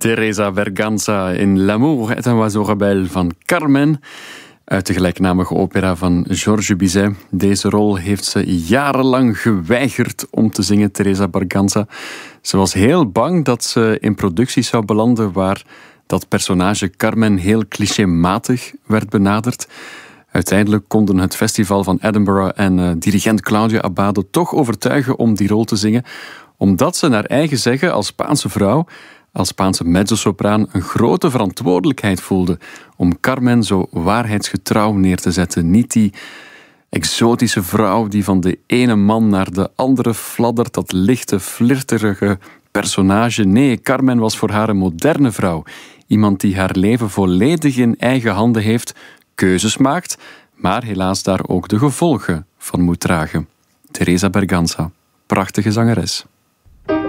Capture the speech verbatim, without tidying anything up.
Teresa Berganza in L'amour est un oiseau rebelle van Carmen, uit de gelijknamige opera van Georges Bizet. Deze rol heeft ze jarenlang geweigerd om te zingen, Teresa Berganza. Ze was heel bang dat ze in producties zou belanden waar dat personage Carmen heel clichématig werd benaderd. Uiteindelijk konden het festival van Edinburgh en uh, dirigent Claudia Abbado toch overtuigen om die rol te zingen, omdat ze naar eigen zeggen als Spaanse vrouw, als Spaanse mezzosopraan, een grote verantwoordelijkheid voelde om Carmen zo waarheidsgetrouw neer te zetten. Niet die exotische vrouw die van de ene man naar de andere fladdert, dat lichte, flirterige personage. Nee, Carmen was voor haar een moderne vrouw. Iemand die haar leven volledig in eigen handen heeft, keuzes maakt, maar helaas daar ook de gevolgen van moet dragen. Teresa Berganza, prachtige zangeres.